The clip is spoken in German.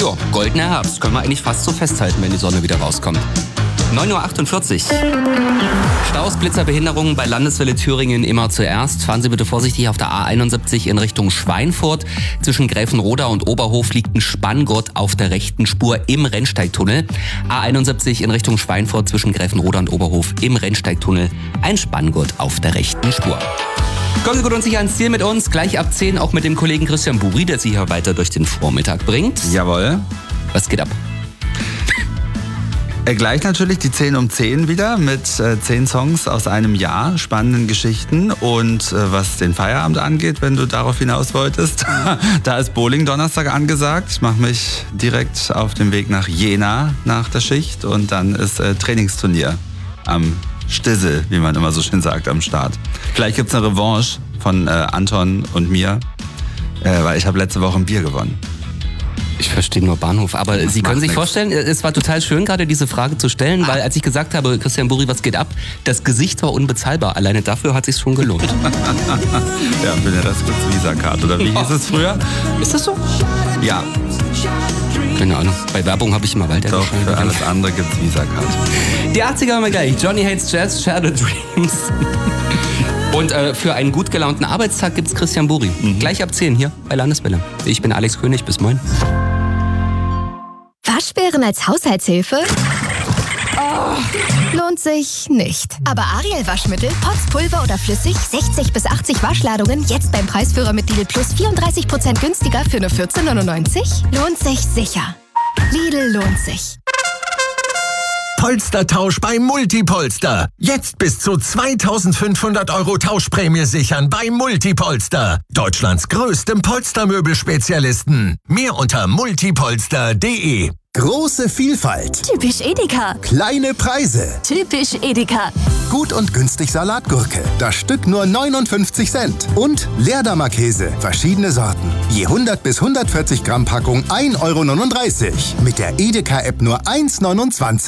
Ja, goldener Herbst. Können wir eigentlich fast so festhalten, wenn die Sonne wieder rauskommt. 9.48 Uhr. Staus, Blitzer, Behinderungen bei Landeswelle Thüringen immer zuerst. Fahren Sie bitte vorsichtig auf der A71 in Richtung Schweinfurt. Zwischen Gräfenroda und Oberhof liegt ein Spanngurt auf der rechten Spur im Rennsteigtunnel. A71 in Richtung Schweinfurt zwischen Gräfenroda und Oberhof im Rennsteigtunnel. Ein Spanngurt auf der rechten Spur. Kommen Sie gut und sicher ans Ziel mit uns. Gleich ab 10 auch mit dem Kollegen Christian Buri, der Sie hier weiter durch den Vormittag bringt. Jawohl. Was geht ab? Gleich natürlich die 10 um 10 wieder mit 10 Songs aus einem Jahr, spannenden Geschichten und was den Feierabend angeht, wenn du darauf hinaus wolltest, da ist Bowling Donnerstag angesagt. Ich mache mich direkt auf den Weg nach Jena nach der Schicht und dann ist Trainingsturnier am Stissel, wie man immer so schön sagt, am Start. Vielleicht gibt's eine Revanche von Anton und mir, weil ich habe letzte Woche ein Bier gewonnen. Ich verstehe nur Bahnhof, aber Sie können sich vorstellen, es war total schön, gerade diese Frage zu stellen, weil als ich gesagt habe, Christian Buri, was geht ab, das Gesicht war unbezahlbar. Alleine dafür hat es sich schon gelohnt. Ja, bin ja das kurz Visa-Card, oder wie hieß es früher? Ist das so? Ja. Keine Ahnung, bei Werbung habe ich immer weiter. Doch, für alles andere gibt's Visa-Card. Die 80er haben wir gleich. Johnny Hates Jazz, Share the Dreams. Und für einen gut gelaunten Arbeitstag gibt's Christian Buri. Gleich ab 10 hier bei Landeswelle. Ich bin Alex König, bis moin. Waschbären als Haushaltshilfe? Oh, lohnt sich nicht. Aber Ariel Waschmittel, Pots, Pulver oder flüssig, 60 bis 80 Waschladungen, jetzt beim Preisführer mit Lidl Plus 34% günstiger für nur 14,99? Lohnt sich sicher. Lidl lohnt sich. Polstertausch bei Multipolster. Jetzt bis zu 2.500 € Tauschprämie sichern bei Multipolster. Deutschlands größtem Polstermöbelspezialisten. Mehr unter multipolster.de. Große Vielfalt. Typisch Edeka. Kleine Preise. Typisch Edeka. Gut und günstig Salatgurke. Das Stück nur 59 Cent. Und Leerdammer Käse. Verschiedene Sorten. Je 100 bis 140 Gramm Packung 1,39 €. Mit der Edeka-App nur 1,29 €.